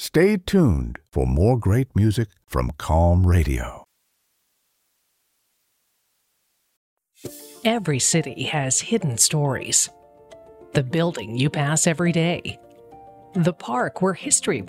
Stay tuned for more great music from Calm Radio. Every city has hidden stories. The building you pass every day. The park where history